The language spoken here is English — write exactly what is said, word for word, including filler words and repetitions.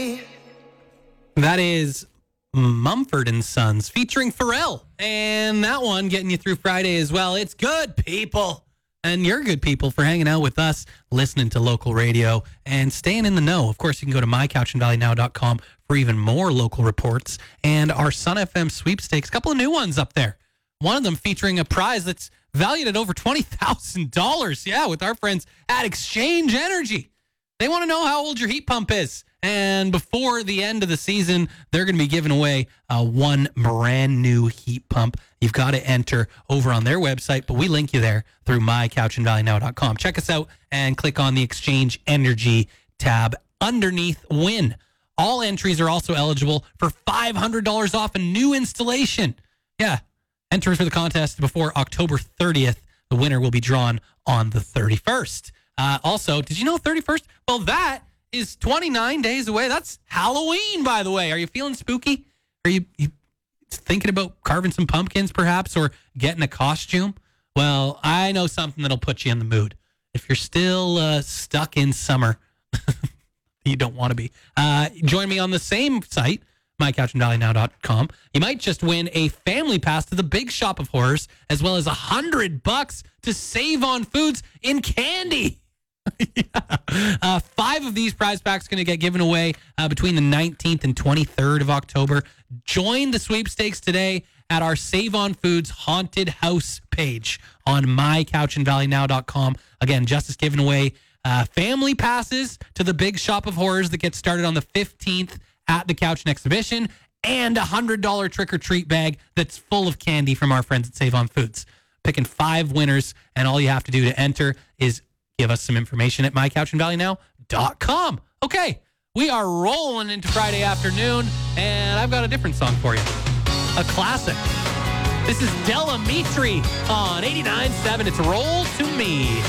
That is Mumford and Sons featuring Pharrell. And that one getting you through Friday as well. It's good, people. And you're good people for hanging out with us, listening to local radio, and staying in the know. Of course, you can go to my couch and valley now dot com for even more local reports. And our Sun F M sweepstakes, a couple of new ones up there. One of them featuring a prize that's valued at over twenty thousand dollars. Yeah, with our friends at Exchange Energy. They want to know how old your heat pump is. And before the end of the season, they're going to be giving away uh, one brand new heat pump. You've got to enter over on their website, but we link you there through my couch and valley now dot com. Check us out and click on the Exchange Energy tab underneath Win. All entries are also eligible for five hundred dollars off a new installation. Yeah, enter for the contest before October thirtieth. The winner will be drawn on the thirty-first. Uh, also, did you know thirty-first? Well, that is twenty-nine days away. That's Halloween, by the way. Are you feeling spooky? Are you, you thinking about carving some pumpkins, perhaps, or getting a costume? Well, I know something that'll put you in the mood. If you're still uh, stuck in summer, you don't want to be. Uh, join me on the same site, my couch and valley now dot com. You might just win a family pass to the Big Shop of Horrors, as well as a hundred bucks to save on foods in candy. yeah. uh, five of these prize packs going to get given away uh, between the nineteenth and twenty-third of October. Join the sweepstakes today at our Save on Foods Haunted House page on my couch and valley now dot com. Again, Justice giving away uh, family passes to the Big Shop of Horrors that gets started on the fifteenth at the Couch and Exhibition, and a one hundred dollars trick-or-treat bag that's full of candy from our friends at Save on Foods. Picking five winners, and all you have to do to enter is give us some information at my couch and valley now dot com. Okay, we are rolling into Friday afternoon, and I've got a different song for you. A classic. This is Della Mitri on eighty-nine point seven. It's Roll to Me.